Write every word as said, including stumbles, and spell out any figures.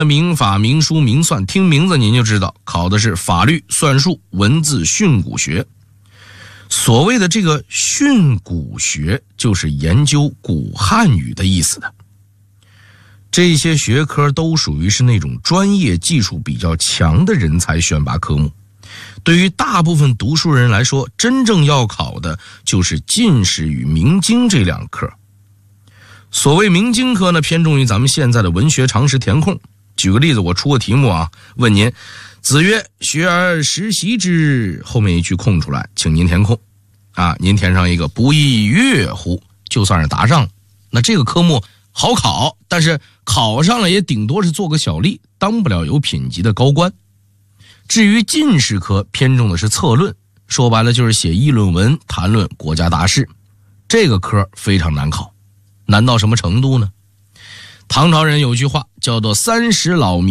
民法、民书、民算，听名字您就知道，考的是法律、算术、文字、训诂学。所谓的这个训诂学，就是研究古汉语的意思的。这些学科都属于是那种专业技术比较强的人才选拔科目。对于大部分读书人来说，真正要考的就是进士与明经这两科。所谓明经科呢，偏重于咱们现在的文学常识填空。举个例子，我出个题目啊，问您，子曰：学而时习之，后面一句空出来，请您填空啊，您填上一个不亦乐乎，就算是答上了。那这个科目好考，但是考上了也顶多是做个小吏，当不了有品级的高官。至于进士科，偏重的是策论，说白了就是写议论文，谈论国家大事。这个科非常难考，难到什么程度呢？唐朝人有句话叫做三十老